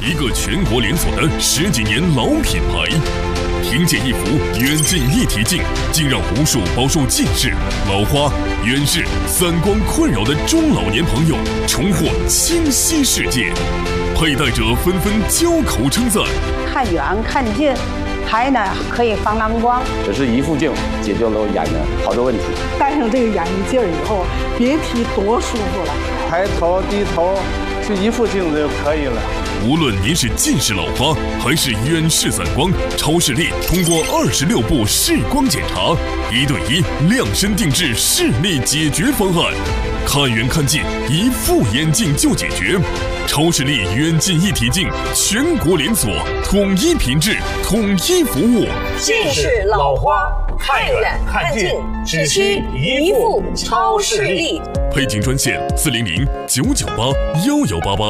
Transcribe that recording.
一个全国连锁的10几年老品牌。凭借一副远近一体镜，竟让无数饱受近视、老花、远视、散光困扰的中老年朋友重获清晰视界。佩戴者纷纷交口称赞： 看远看近，还呢可以防蓝光。 只是一副镜解决了我眼睛好多问题。 戴上这个眼镜以后，别提多舒服了。 抬头低头，就一副镜子就可以了。 无论您是近视老花还是远视散光，超视力通过26步视光检查，1对1量身定制视力解决方案，看远看近一副眼镜就解决。超视力远近一体镜全国连锁，统一品质，统一服务。 近视老花看远看近，只需一副超视力。 配镜专线400-998-1188。